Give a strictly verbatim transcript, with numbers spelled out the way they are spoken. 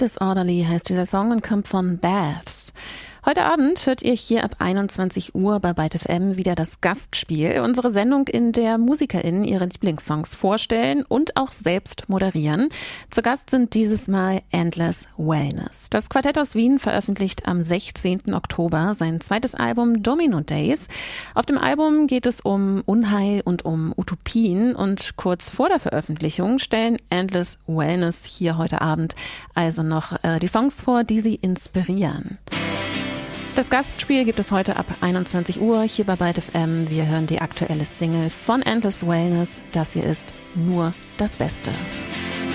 Disorderly heißt dieser Song und kommt von Baths. Heute Abend hört ihr hier ab einundzwanzig Uhr bei Byte F M wieder das Gastspiel, unsere Sendung, in der MusikerInnen ihre Lieblingssongs vorstellen und auch selbst moderieren. Zu Gast sind dieses Mal Endless Wellness. Das Quartett aus Wien veröffentlicht am sechzehnten Oktober sein zweites Album Domino Days. Auf dem Album geht es um Unheil und um Utopien und kurz vor der Veröffentlichung stellen Endless Wellness hier heute Abend also noch äh, die Songs vor, die sie inspirieren. Das Gastspiel gibt es heute ab einundzwanzig Uhr hier bei Byte F M. Wir hören die aktuelle Single von Endless Wellness. Das hier ist Nur das Beste.